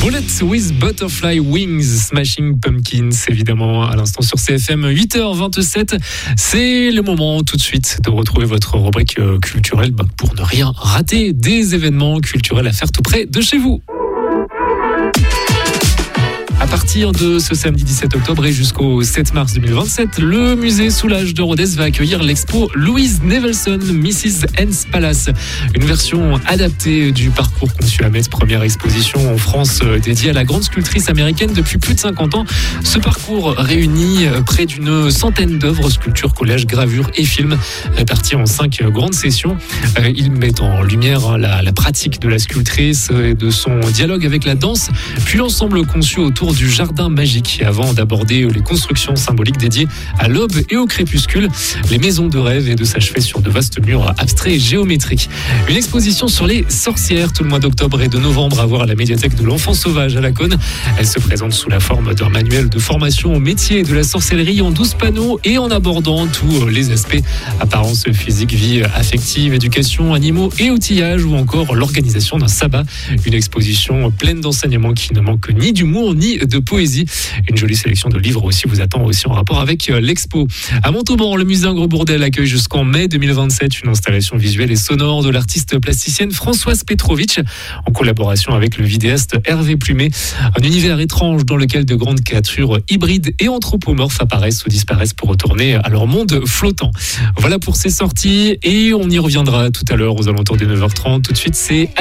Bullets with Butterfly Wings, Smashing Pumpkins, évidemment, à l'instant sur CFM, 8h27. C'est le moment tout de suite de retrouver votre rubrique culturelle pour ne rien rater des événements culturels à faire tout près de chez vous. À partir de ce samedi 17 octobre et jusqu'au 7 mars 2027, le musée Soulages de Rodez va accueillir l'expo Louise Nevelson, Mrs. N's Palace. Une version adaptée du parcours conçu à Metz, première exposition en France dédiée à la grande sculptrice américaine depuis plus de 50 ans. Ce parcours réunit près d'une centaine d'œuvres, sculptures, collages, gravures et films, répartis en 5 grandes sessions. Il met en lumière la pratique de la sculptrice et de son dialogue avec la danse, puis l'ensemble conçu autour du jardin magique, avant d'aborder les constructions symboliques dédiées à l'aube et au crépuscule, les maisons de rêve, et de s'achever sur de vastes murs abstraits et géométriques. Une exposition sur les sorcières tout le mois d'octobre et de novembre à voir à la médiathèque de l'Enfant Sauvage à Laconne. Elle se présente sous la forme d'un manuel de formation au métier de la sorcellerie en 12 panneaux et en abordant tous les aspects: apparence physique, vie affective, éducation, animaux et outillage, ou encore l'organisation d'un sabbat. Une exposition pleine d'enseignements qui ne manque ni d'humour ni de poésie. Une jolie sélection de livres aussi vous attend aussi en rapport avec l'expo. À Montauban, le musée Ingres-Bourdelle accueille jusqu'en mai 2027 une installation visuelle et sonore de l'artiste plasticienne Françoise Petrovitch, en collaboration avec le vidéaste Hervé Plumet. Un univers étrange dans lequel de grandes créatures hybrides et anthropomorphes apparaissent ou disparaissent pour retourner à leur monde flottant. Voilà pour ces sorties, et on y reviendra tout à l'heure aux alentours des 9h30. Tout de suite, c'est